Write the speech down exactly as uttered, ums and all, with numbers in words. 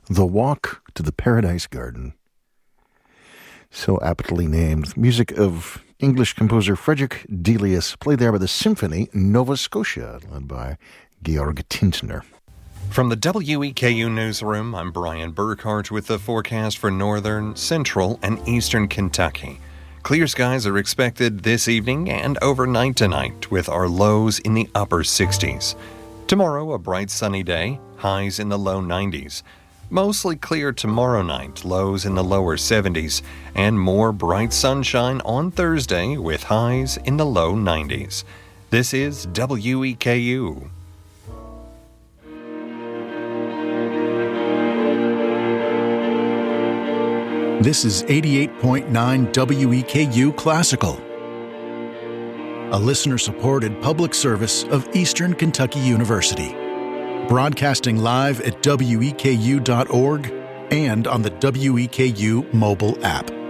The Walk to the Paradise Garden. So aptly named. Music of English composer Frederick Delius, played there by the Symphony Nova Scotia, led by Georg Tintner. From the W E K U Newsroom, I'm Brian Burkhart with the forecast for northern, central, and eastern Kentucky. Clear skies are expected this evening and overnight tonight, with our lows in the upper sixties. Tomorrow, a bright sunny day, highs in the low nineties. Mostly clear tomorrow night, lows in the lower seventies, and more bright sunshine on Thursday with highs in the low nineties. This is W E K U. This is eighty-eight point nine W E K U Classical, a listener-supported public service of Eastern Kentucky University, broadcasting live at W E K U dot org and on the W E K U mobile app.